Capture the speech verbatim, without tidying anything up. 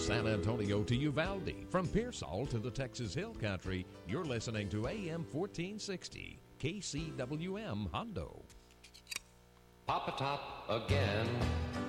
San Antonio to Uvalde, from Pearsall to the Texas Hill Country, you're listening to A M fourteen sixty, K C W M Hondo. Pop-A-Top again.